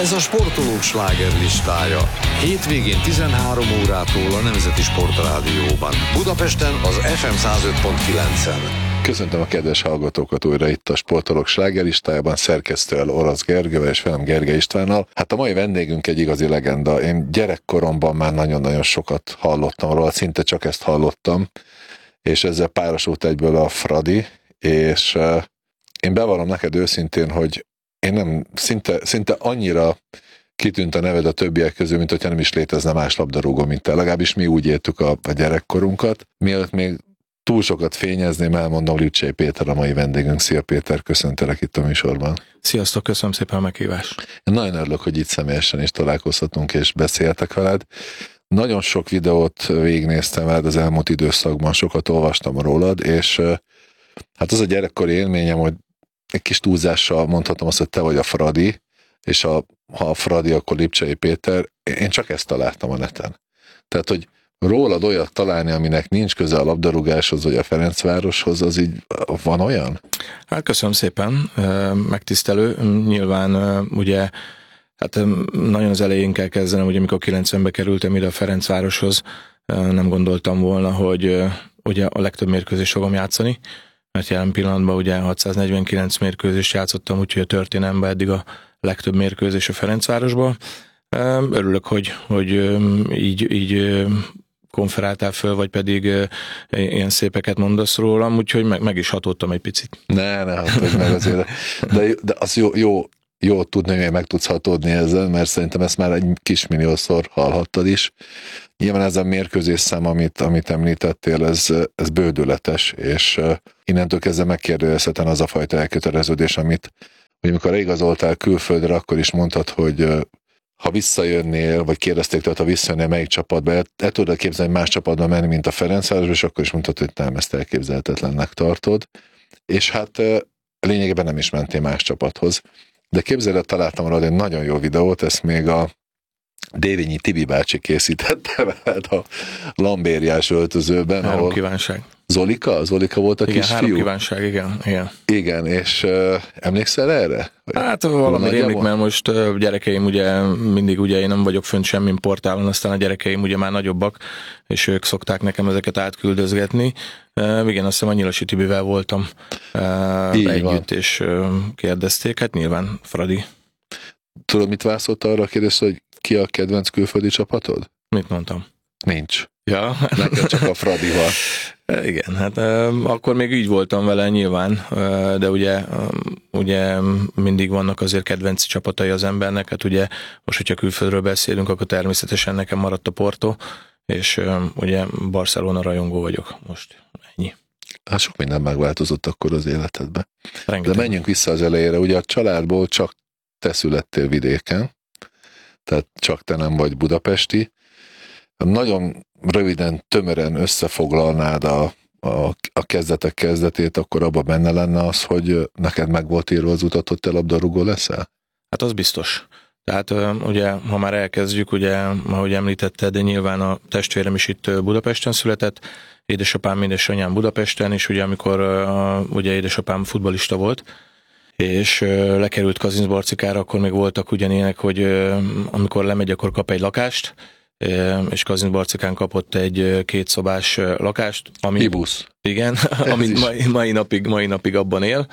Ez a sportolók slágerlistája. Hétvégén 13 órától a Nemzeti Sportrádióban. Budapesten az FM 105.9-en. Köszöntöm a kedves hallgatókat újra itt a Sportolók slágerlistájában, szerkesztővel Orosz Gergővel és velem Gergely Istvánnal. Hát a mai vendégünk egy igazi legenda. Én gyerekkoromban már nagyon-nagyon sokat hallottam róla, szinte csak ezt hallottam, és ezzel párosult egyből a Fradi, és én bevallom neked őszintén, hogy én nem, szinte annyira kitűnt a neved a többiek közül, mint hogyha nem is létezne más labdarúgó, mint te. Legalábbis mi úgy éltük a gyerekkorunkat. Mielőtt még túl sokat fényezném, elmondom, Lipcsei Péter a mai vendégünk. Szia Péter, köszöntelek itt a műsorban. Sziasztok, köszönöm szépen a meghívást. Én nagyon örülök, hogy itt személyesen is találkozhatunk és beszéltek veled. Nagyon sok videót végignéztem veled az elmúlt időszakban, sokat olvastam rólad, és hát az a gyerekkori élményem, hogy egy kis túlzással mondhatom azt, hogy te vagy a Fradi, és ha a Fradi, akkor Lipcsei Péter. Én csak ezt találtam a neten. Tehát, hogy rólad olyat találni, aminek nincs köze a labdarúgáshoz, vagy a Ferencvároshoz, az így van olyan? Hát köszönöm szépen, megtisztelő. Nyilván ugye, hát nagyon az elején kell kezdenem, ugye amikor 90-be kerültem ide a Ferencvároshoz, nem gondoltam volna, hogy ugye a legtöbb mérkőzést fogom játszani, mert jelen pillanatban ugye 649 mérkőzést játszottam, úgyhogy a történelemben eddig a legtöbb mérkőzés a Ferencvárosban. Örülök, hogy így konferáltál föl, vagy pedig ilyen szépeket mondasz rólam, úgyhogy meg is hatottam egy picit. Ne hatod meg azért. De az jó tudni, hogy meg tudsz hatódni ezzel, mert szerintem ezt már egy kis milliószor hallhattad is. Nyilván ez a mérkőzés szám, amit említettél, ez bődületes, és innentől kezdve megkérdőjelezhetetlen az a fajta elköteleződés, amit, hogy amikor igazoltál külföldre, akkor is mondtad, hogy ha visszajönnél, vagy kérdezték tőled, ha visszajönnél melyik csapatba, el tudod képzelni más csapatba menni, mint a Ferencvárosba, és akkor is mondtad, hogy nem, ezt elképzelhetetlennek tartod. És hát lényegében nem is mentél más csapathoz. De képzeld el, találtam rá egy nagyon jó videót, ezt még a Dévényi Tibi bácsi készítette veled a lambériás öltözőben. Három kívánság. Zolika volt a igen, kisfiú? Három kívánság, igen. Igen, és emlékszel erre? Hát valami rémlik, mert most gyerekeim ugye mindig ugye én nem vagyok fönt semmin portálon, aztán a gyerekeim ugye már nagyobbak, és ők szokták nekem ezeket átküldözgetni. Igen, azt hiszem a Nyilasi Tibivel voltam együtt, van. És kérdezték, hát nyilván Fradi. Tudod, mit válaszolt arra a kérdést, hogy ki a kedvenc külföldi csapatod? Mit mondtam? Nincs. Ja. Neked csak a Fradi van. Igen, hát akkor még így voltam vele nyilván, de ugye mindig vannak azért kedvenc csapatai az embernek, hát ugye most, hogyha külföldről beszélünk, akkor természetesen nekem maradt a Porto, és ugye Barcelona rajongó vagyok most, ennyi. Hát sok minden megváltozott akkor az életedben. Rengeteg. De menjünk vissza az elejére, ugye a családból csak te születtél vidéken, tehát csak te nem vagy budapesti. Nagyon röviden, tömören összefoglalnád a kezdetek kezdetét, akkor abban benne lenne az, hogy neked meg volt írva az utat, hogy te labdarúgó leszel? Hát az biztos. Tehát ugye, ha már elkezdjük, ugye, ahogy említetted, de nyilván a testvérem is itt Budapesten született, édesapám, édesanyám Budapesten, és ugye amikor ugye édesapám futballista volt, és lekerült Kazincbarcikára, akkor még voltak ugyanilyenek, hogy amikor lemegy, akkor kap egy lakást, és Kazincbarcikán kapott egy kétszobás lakást. Hibusz. Igen, amit mai napig abban él.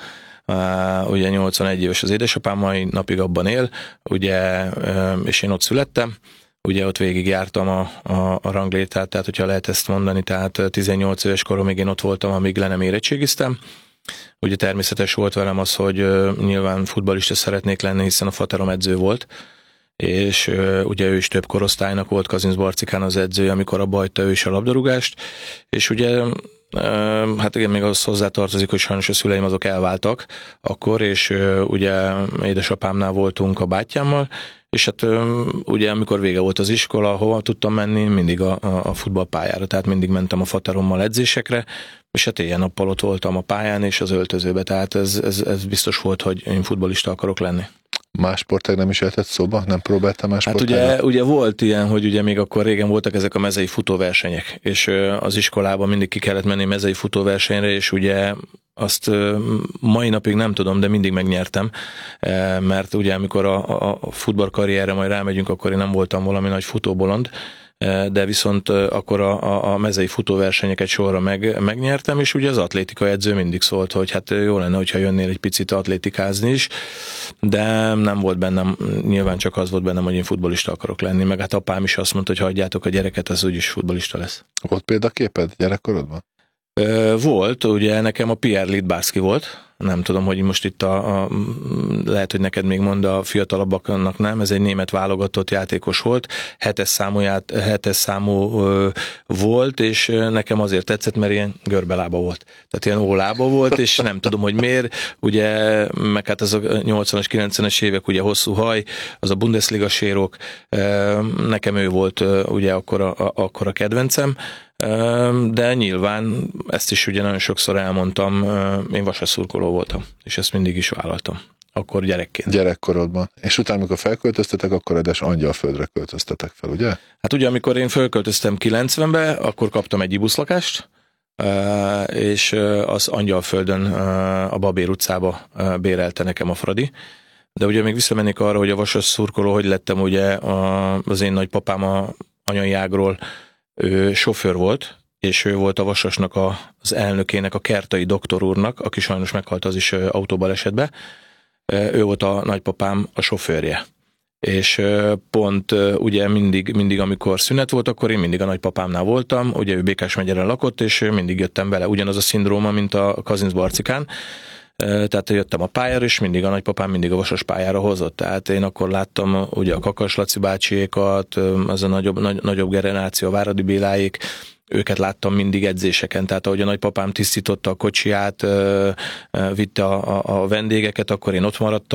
Ugye 81 éves az édesapám, mai napig abban él, ugye, és én ott születtem. Ugye ott végig jártam a ranglétrát, tehát hogyha lehet ezt mondani, tehát 18 éves koromig én ott voltam, amíg le nem érettségiztem. Ugye természetes volt velem az, hogy nyilván futballista szeretnék lenni, hiszen a faterom edző volt, és ugye ő is több korosztálynak volt Kazincbarcikán az edzője, amikor abba hagyta ő is a labdarúgást, és ugye hát igen, még az hozzátartozik, hogy sajnos a szüleim azok elváltak akkor, és ugye édesapámnál voltunk a bátyámmal, és hát ugye amikor vége volt az iskola, hova tudtam menni, mindig a futballpályára, tehát mindig mentem a faterommal edzésekre, és hát éjjel-nappal ott voltam a pályán és az öltözőbe, tehát ez biztos volt, hogy én futballista akarok lenni. Más sportág nem is jöhetett szóba? Nem próbáltam más sportágat? Hát ugye volt ilyen, hogy ugye még akkor régen voltak ezek a mezei futóversenyek, és az iskolában mindig ki kellett menni mezei futóversenyre, és ugye azt mai napig nem tudom, de mindig megnyertem, mert ugye amikor a futballkarrierre majd rámegyünk, akkor én nem voltam valami nagy futóbolond, de viszont akkor a mezei futóversenyeket sorra megnyertem, és ugye az atlétika edző mindig szólt, hogy hát jó lenne, hogyha jönnél egy picit atlétikázni is, de nem volt bennem, nyilván csak az volt bennem, hogy én futballista akarok lenni, meg hát apám is azt mondta, hogy hagyjátok a gyereket, az úgyis futballista lesz. Volt példaképed gyerekkorodban? Volt, ugye nekem a Pierre Littbarski volt, nem tudom, hogy most itt lehet, hogy neked még mond a fiatalabbaknak nem, ez egy német válogatott játékos volt, 7-es számú volt, és nekem azért tetszett, mert ilyen görbelába volt. Tehát ilyen ólába volt, és nem tudom, hogy miért, ugye, meg hát az a 80-as, 90-es évek, ugye hosszú haj, az a Bundesliga sérok, nekem ő volt ugye akkor a kedvencem, de nyilván ezt is ugye nagyon sokszor elmondtam, én vasaszurkoló voltam, és ezt mindig is vállaltam. Akkor gyerekként. Gyerekkorodban. És utána, amikor felköltöztetek, akkor edes Angyalföldre költöztetek fel, ugye? Hát ugye, amikor én felköltöztem 90-be, akkor kaptam egy ibuszlakást, és az Angyalföldön, a Babér utcába bérelte nekem a Fradi. De ugye még visszamennék arra, hogy a vasaszurkoló, hogy lettem ugye az én nagypapám a anyai ágról, ő sofőr volt, és ő volt a Vasasnak az elnökének, a Kertai doktor úrnak, aki sajnos meghalt az is autóbalesetbe. Ő volt a nagypapám a sofőrje. És pont ugye mindig amikor szünet volt, akkor én mindig a nagypapámnál voltam, ugye ő Békás megyeren lakott, és mindig jöttem vele. Ugyanaz a szindróma, mint a Kazincbarcikán. Tehát jöttem a pályára, és mindig a nagypapám mindig a Vasas pályára hozott. Tehát én akkor láttam ugye a Kakas Laci bácsiékat, az a nagyobb generáció, a Váradi Béláék, őket láttam mindig edzéseken, tehát ahogy a nagypapám tisztította a kocsiját, vitte a vendégeket, akkor én ott maradtam,